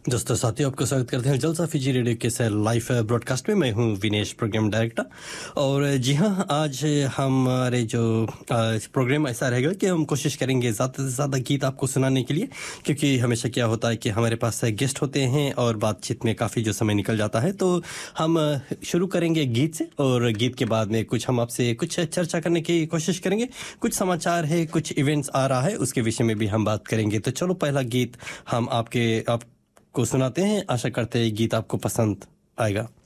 दोस्तों साथियों, आपका स्वागत करते हैं जलसा फीजी रेडियो के सर लाइव ब्रॉडकास्ट में। मैं हूं विनेश, प्रोग्राम डायरेक्टर। और जी हाँ, आज हमारे जो प्रोग्राम ऐसा रहेगा कि हम कोशिश करेंगे ज़्यादा से ज़्यादा गीत आपको सुनाने के लिए, क्योंकि हमेशा क्या होता है कि हमारे पास गेस्ट होते हैं और बातचीत में काफ़ी जो समय निकल जाता है। तो हम शुरू करेंगे गीत से, और गीत के बाद में कुछ हम आपसे कुछ चर्चा करने की कोशिश करेंगे। कुछ समाचार है, कुछ इवेंट्स आ रहा है, उसके विषय में भी हम बात करेंगे। तो चलो, पहला गीत हम आप को सुनाते हैं। आशा करते हैं गीत आपको पसंद आएगा।